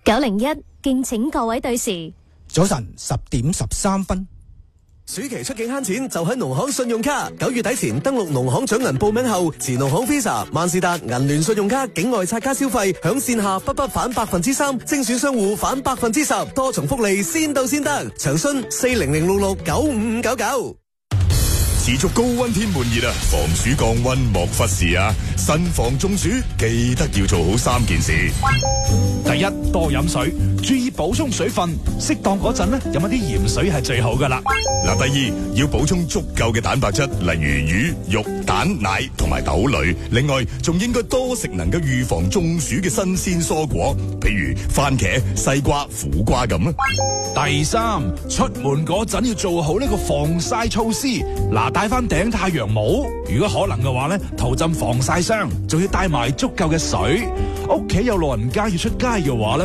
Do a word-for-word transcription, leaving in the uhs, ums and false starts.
九零一敬請各位對時。 早晨十點十三分。 暑期出境慳錢就喺農行信用卡，九月底前登錄農行獎銀報名後，持農行 Visa、萬事達、銀聯信用卡境外刷卡消費，響線下不不返百分之三，精選商戶返百分之十，多重福利先到先得。詳詢四零零六六九五五九九。 持續高溫天悶熱啊，防暑降溫莫忽視啊！慎防中暑，記得要做好三件事。 第一，多飲水，注意補充水分，適當嗰陣呢，飲一啲鹽水係最好噶啦。 嗱，第二，要補充足夠嘅蛋白質，例如魚、肉、蛋、奶同埋豆類。另外，仲應該多食能夠預防中暑嘅新鮮蔬果，譬如番茄、西瓜、苦瓜咁啊。 第三，出門嗰陣要做好呢個防曬措施。嗱，戴翻頂太陽帽，如果可能嘅話咧，塗浸防曬霜，仲要帶埋足夠嘅水。屋企有老人家要出街嘅話咧，